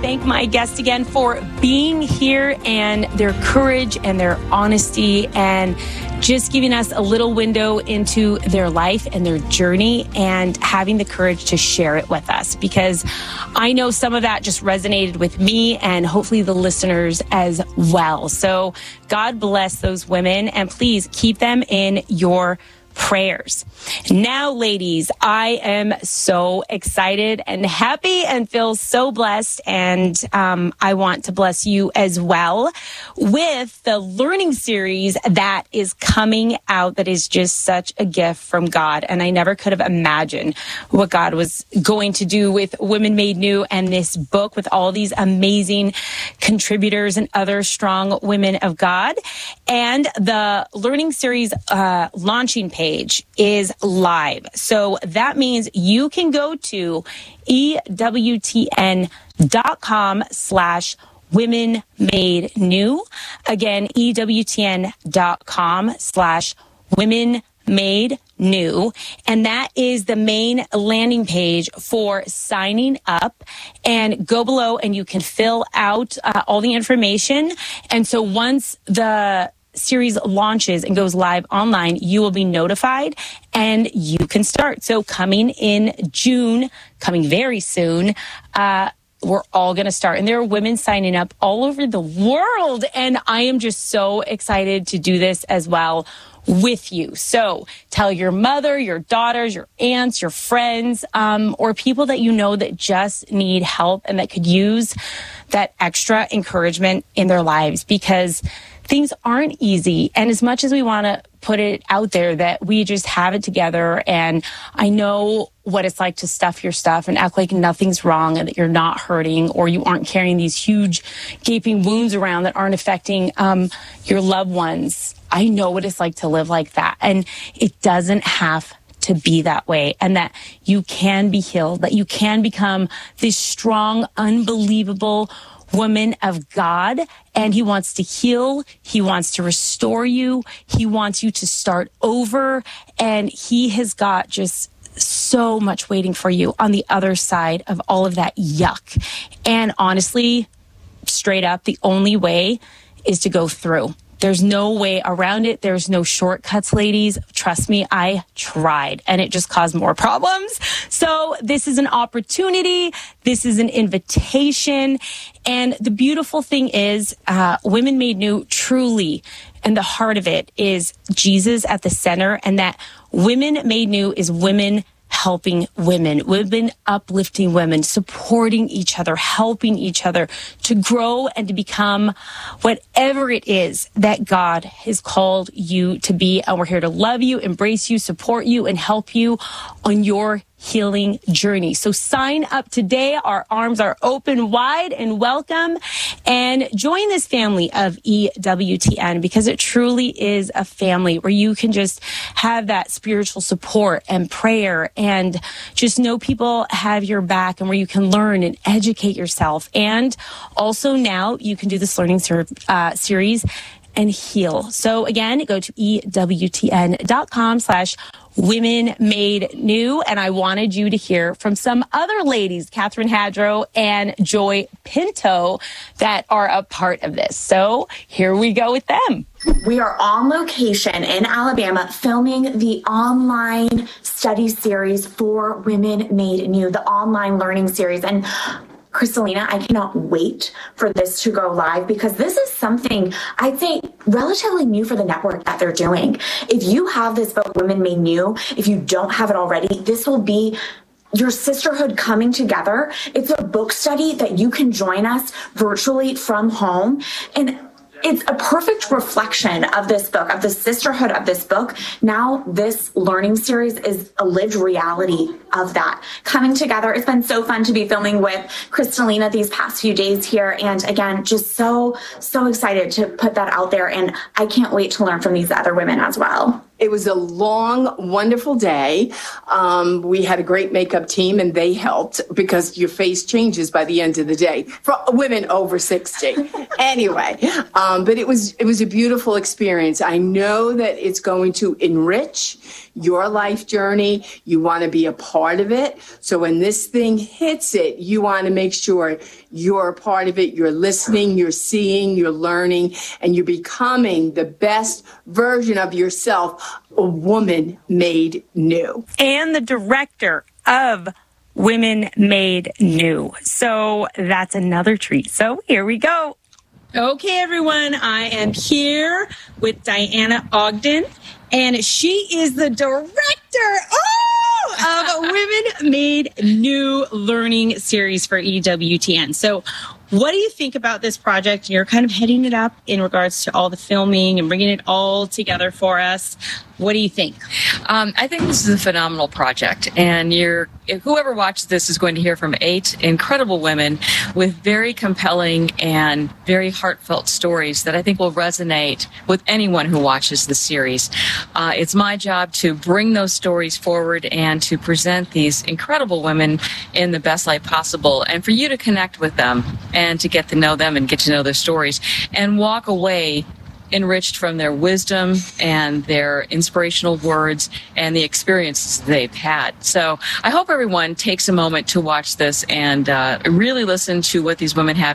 thank my guest again for being here and their courage and their honesty and just giving us a little window into their life and their journey and having the courage to share it with us, because I know some of that just resonated with me and hopefully the listeners as well. So God bless those women, and please keep them in your prayers. Now, ladies, I am so excited and happy and feel so blessed. And I want to bless you as well with the learning series that is coming out that is just such a gift from God. And I never could have imagined what God was going to do with Women Made New and this book with all these amazing contributors and other strong women of God. And the learning series launching page is live. So that means you can go to EWTN.com/Women Made New. Again, EWTN.com/Women Made New. And that is the main landing page for signing up. And go below and you can fill out all the information. And so once the series launches and goes live online, you will be notified and you can start. So coming in June, coming very soon, we're all going to start. And there are women signing up all over the world. And I am just so excited to do this as well with you. So tell your mother, your daughters, your aunts, your friends, or people that you know that just need help and that could use that extra encouragement in their lives, because things aren't easy. And as much as we want to put it out there that we just have it together, and I know what it's like to stuff your stuff and act like nothing's wrong and that you're not hurting or you aren't carrying these huge gaping wounds around that aren't affecting your loved ones. I know what it's like to live like that. And it doesn't have to be that way, and that you can be healed, that you can become this strong, unbelievable woman of God, and he wants to heal. He wants to restore you. He wants you to start over, and he has got just so much waiting for you on the other side of all of that yuck. And honestly, straight up, the only way is to go through. There's no way around it. There's no shortcuts, ladies. Trust me, I tried, and it just caused more problems. So this is an opportunity. This is an invitation. And the beautiful thing is, Women Made New truly, and the heart of it is Jesus at the center, and that Women Made New is women helping women, women uplifting women, supporting each other, helping each other to grow and to become whatever it is that God has called you to be. And we're here to love you, embrace you, support you, and help you on your healing journey. So sign up today. Our arms are open wide and welcome, and join this family of EWTN, because it truly is a family where you can just have that spiritual support and prayer and just know people have your back, and where you can learn and educate yourself. And also now you can do this learning series and heal. So again, go to EWTN.com/Women Made New. And I wanted you to hear from some other ladies, Catherine Hadrow and Joy Pinto, that are a part of this. So here we go with them. We are on location in Alabama filming the online study series for Women Made New, the online learning series. And Kristalina, I cannot wait for this to go live, because this is something I'd say relatively new for the network that they're doing. If you have this book, Women Made New, if you don't have it already, this will be your sisterhood coming together. It's a book study that you can join us virtually from home. And it's a perfect reflection of this book, of the sisterhood of this book. Now, this learning series is a lived reality of that coming together. It's been so fun to be filming with Kristalina these past few days here. And again, just so excited to put that out there. And I can't wait to learn from these other women as well. It was a long, wonderful day. We had a great makeup team, and they helped because your face changes by the end of the day for women over 60. Anyway, but it was a beautiful experience. I know that it's going to enrich your life journey. You want to be a part of it. So when this thing hits it, you want to make sure you're a part of it. You're listening, you're seeing, you're learning, and you're becoming the best version of yourself, a woman made new. And the director of Women Made New. So that's another treat. So here we go. Okay, everyone, I am here with Diana Ogden, and she is the director of Women Made New learning series for EWTN. So what do you think about this project? You're kind of heading it up in regards to all the filming and bringing it all together for us. What do you think? I think this is a phenomenal project, and whoever watches this is going to hear from 8 incredible women with very compelling and very heartfelt stories that I think will resonate with anyone who watches the series. It's my job to bring those stories forward and to present these incredible women in the best light possible, and for you to connect with them and to get to know them and get to know their stories and walk away enriched from their wisdom and their inspirational words and the experiences they've had. So I hope everyone takes a moment to watch this and really listen to what these women have